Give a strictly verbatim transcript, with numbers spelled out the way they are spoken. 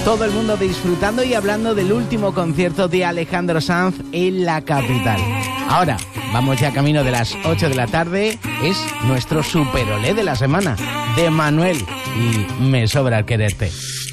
todo el mundo disfrutando y hablando del último concierto de Alejandro Sanz en la capital. Ahora, vamos ya camino de las ocho de la tarde, es nuestro super olé de la semana, de Manuel y Me sobra el quererte.